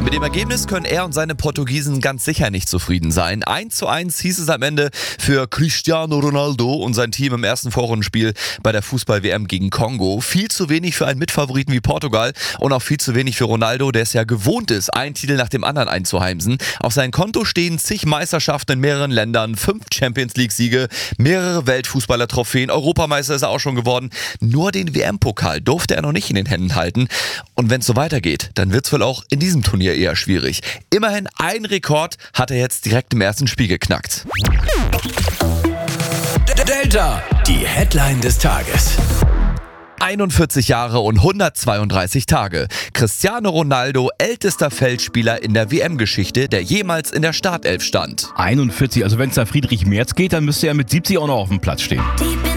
Mit dem Ergebnis können er und seine Portugiesen ganz sicher nicht zufrieden sein. 1:1 hieß es am Ende für Cristiano Ronaldo und sein Team im ersten Vorrundenspiel bei der Fußball-WM gegen Kongo. Viel zu wenig für einen Mitfavoriten wie Portugal und auch viel zu wenig für Ronaldo, der es ja gewohnt ist, einen Titel nach dem anderen einzuheimsen. Auf seinem Konto stehen zig Meisterschaften in mehreren Ländern, 5 Champions-League-Siege, mehrere Weltfußballer-Trophäen, Europameister ist er auch schon geworden. Nur den WM-Pokal durfte er noch nicht in den Händen halten. Und wenn es so weitergeht, dann wird es wohl auch in diesem Turnier eher schwierig. Immerhin ein Rekord hat er jetzt direkt im ersten Spiel geknackt. Delta, die Headline des Tages. 41 Jahre und 132 Tage. Cristiano Ronaldo, ältester Feldspieler in der WM-Geschichte, der jemals in der Startelf stand. 41, also wenn es da Friedrich Merz geht, dann müsste er mit 70 auch noch auf dem Platz stehen.